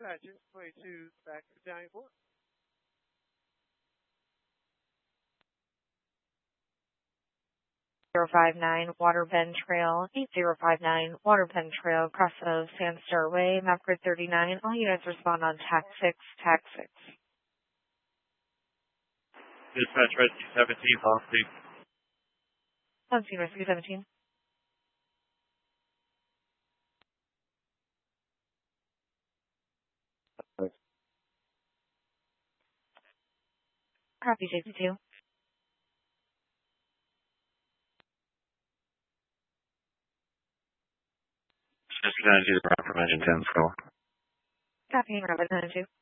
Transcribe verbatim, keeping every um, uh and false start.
Dispatches, twenty-two back to Battalion four. zero five nine Waterbend Trail, eight zero five nine Waterbend Trail, cross of Sandstar Way, map grid thirty-nine. All units respond on tac six, tac six. Dispatch Rescue seventeen, policy. On scene Rescue seventeen. Copy, J P two. Rescue ninety-two, the ground from engine ten, school. Copy, Rapid ninety-two.